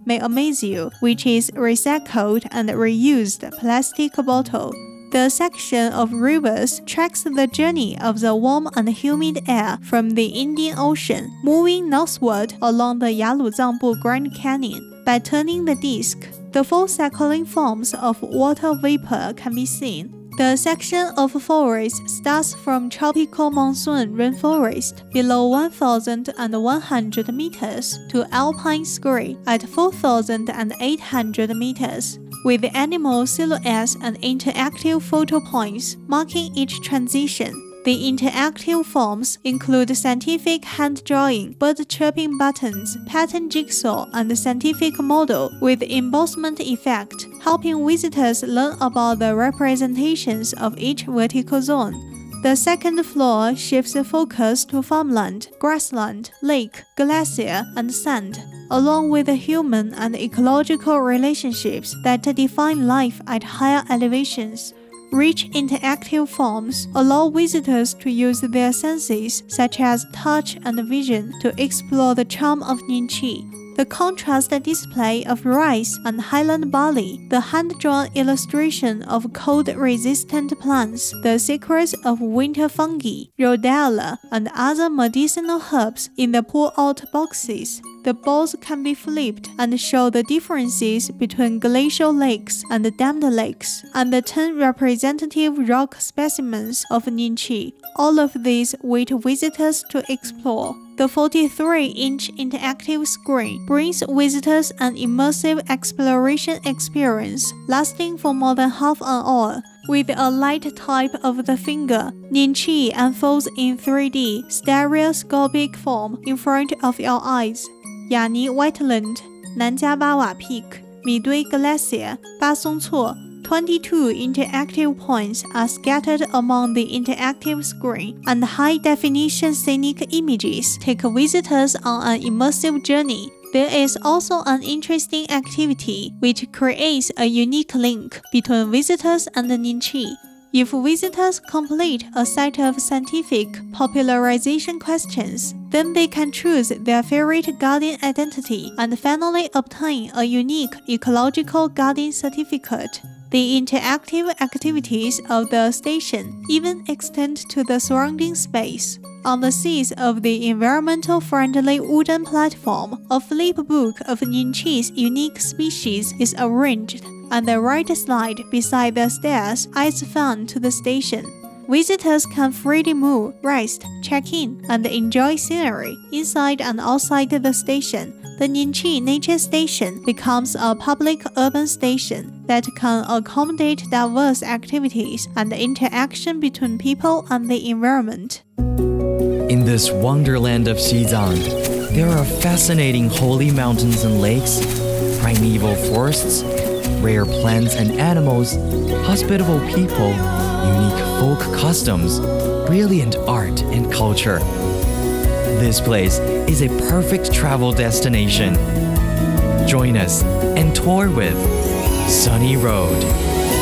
may amaze you, which is recycled and reused plastic bottle. The section of rivers tracks the journey of the warm and humid air from the Indian Ocean, moving northward along the Yaluzangbu Grand Canyon. By turning the disc, the four cycling forms of water vapor can be seen. The section of forest starts from tropical monsoon rainforest below 1,100 meters to alpine scree at 4,800 meters, with animal silhouettes and interactive photo points marking each transition. The interactive forms include scientific hand drawing, bird chirping buttons, pattern jigsaw, and scientific model with embossment effect, helping visitors learn about the representations of each vertical zone. The second floor shifts focus to farmland, grassland, lake, glacier, and sand, along with the human and ecological relationships that define life at higher elevations. Rich interactive forms allow visitors to use their senses, such as touch and vision, to explore the charm of Ningqi. The contrast display of rice and highland barley, the hand-drawn illustration of cold-resistant plants, the secrets of winter fungi, rhodiola, and other medicinal herbs in the pull-out boxes. The balls can be flipped and show the differences between glacial lakes and dammed lakes, and the 10 representative rock specimens of Ningqi. All of these wait visitors to explore. The 43-inch interactive screen brings visitors an immersive exploration experience lasting for more than half an hour. With a light type of the finger, Ningqi unfolds in 3D stereoscopic form in front of your eyes. Yani Wetland, Nanjiabawa Peak, Midui Glacier, Basongcuo. 22 interactive points are scattered among the interactive screen, and high-definition scenic images take visitors on an immersive journey. There is also an interesting activity which creates a unique link between visitors and Ningqi. If visitors complete a set of scientific popularization questions, then they can choose their favorite garden identity and finally obtain a unique ecological garden certificate. The interactive activities of the station even extend to the surrounding space. On the seats of the environmental-friendly wooden platform, a flip book of Ningqi's unique species is arranged, and the right slide beside the stairs adds fun to the station. Visitors can freely move, rest, check in, and enjoy scenery inside and outside the station. The Ningqi Nature Station becomes a public urban station that can accommodate diverse activities and interaction between people and the environment. In this wonderland of Xizang, there are fascinating holy mountains and lakes, primeval forests, rare plants and animals, hospitable people, unique folk customs, brilliant art and culture. This place is a perfect travel destination. Join us and tour with Sunny Road.